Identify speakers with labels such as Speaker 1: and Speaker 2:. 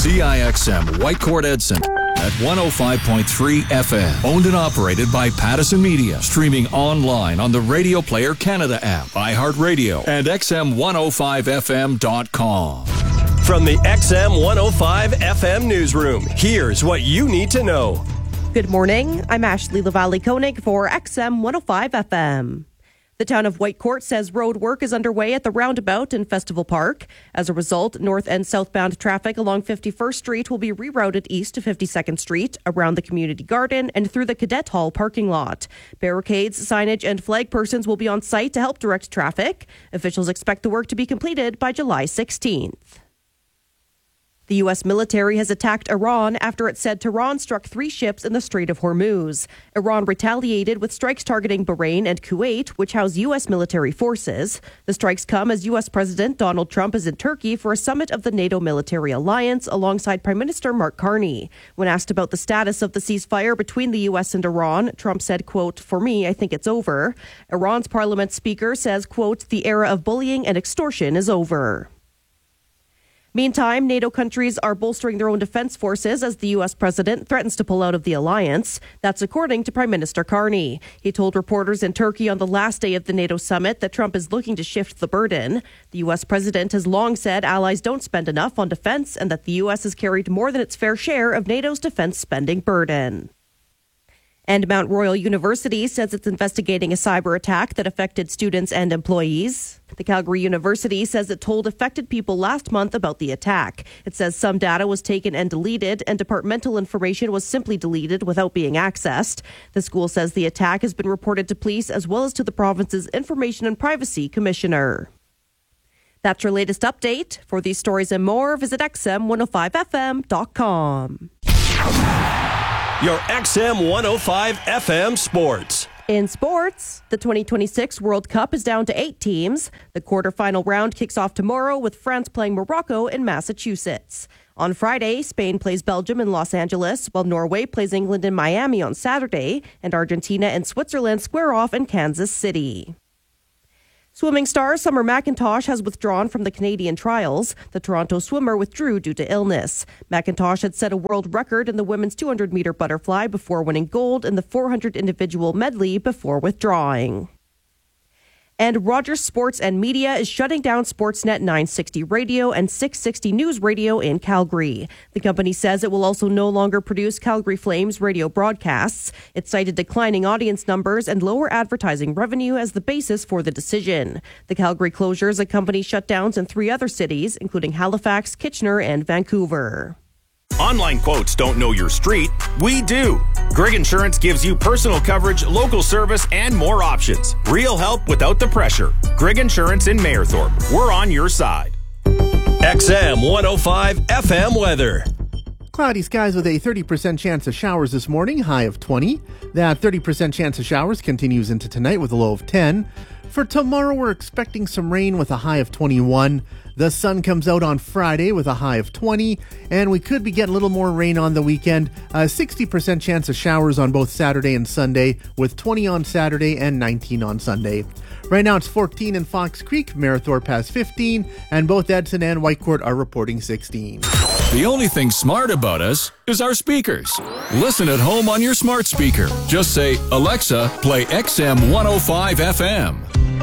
Speaker 1: CIXM Whitecourt Edson at 105.3 FM. Owned and operated by Pattison Media. Streaming online on the Radio Player Canada app, iHeartRadio, and XM105FM.com.
Speaker 2: From the XM 105 FM newsroom, here's what you need to know.
Speaker 3: Good morning. I'm Ashley Lavallee-Koenig for XM 105 FM. The town of Whitecourt says road work is underway at the roundabout in Festival Park. As a result, north and southbound traffic along 51st Street will be rerouted east to 52nd Street, around the community garden, and through the Cadet Hall parking lot. Barricades, signage, and flag persons will be on site to help direct traffic. Officials expect the work to be completed by July 16th. The U.S. military has attacked Iran after it said Tehran struck 3 ships in the Strait of Hormuz. Iran retaliated with strikes targeting Bahrain and Kuwait, which house U.S. military forces. The strikes come as U.S. President Donald Trump is in Turkey for a summit of the NATO military alliance alongside Prime Minister Mark Carney. When asked about the status of the ceasefire between the U.S. and Iran, Trump said, quote, "For me, I think it's over." Iran's parliament speaker says, quote, "The era of bullying and extortion is over." Meantime, NATO countries are bolstering their own defense forces as the U.S. president threatens to pull out of the alliance. That's according to Prime Minister Carney. He told reporters in Turkey on the last day of the NATO summit that Trump is looking to shift the burden. The U.S. president has long said allies don't spend enough on defense and that the U.S. has carried more than its fair share of NATO's defense spending burden. And Mount Royal University says it's investigating a cyber attack that affected students and employees. The Calgary University says it told affected people last month about the attack. It says some data was taken and deleted, and departmental information was simply deleted without being accessed. The school says the attack has been reported to police as well as to the province's Information and Privacy Commissioner. That's your latest update. For these stories and more, visit XM105FM.com.
Speaker 2: Your XM 105 FM Sports.
Speaker 3: In sports, the 2026 World Cup is down to 8 teams. The quarterfinal round kicks off tomorrow with France playing Morocco in Massachusetts. On Friday, Spain plays Belgium in Los Angeles, while Norway plays England in Miami on Saturday, and Argentina and Switzerland square off in Kansas City. Swimming star Summer McIntosh has withdrawn from the Canadian trials. The Toronto swimmer withdrew due to illness. McIntosh had set a world record in the women's 200-meter butterfly before winning gold in the 400 individual medley before withdrawing. And Rogers Sports and Media is shutting down Sportsnet 960 Radio and 660 News Radio in Calgary. The company says it will also no longer produce Calgary Flames radio broadcasts. It cited declining audience numbers and lower advertising revenue as the basis for the decision. The Calgary closures accompany shutdowns in 3 other cities, including Halifax, Kitchener, and Vancouver.
Speaker 4: Online quotes don't know your street. We do. Greg Insurance gives you personal coverage, local service, and more options. Real help without the pressure. Greg Insurance in Mayerthorpe. We're on your side.
Speaker 2: XM 105 FM weather.
Speaker 5: Cloudy skies with a 30% chance of showers this morning, high of 20. That 30% chance of showers continues into tonight with a low of 10. For tomorrow, we're expecting some rain with a high of 21. The sun comes out on Friday with a high of 20, and we could be getting a little more rain on the weekend. 60% chance of showers on both Saturday and Sunday, with 20 on Saturday and 19 on Sunday. Right now it's 14 in Fox Creek, Mayerthorpe has 15, and both Edson and Whitecourt are reporting 16.
Speaker 1: The only thing smart about us is our speakers. Listen at home on your smart speaker. Just say, "Alexa, play XM 105 FM."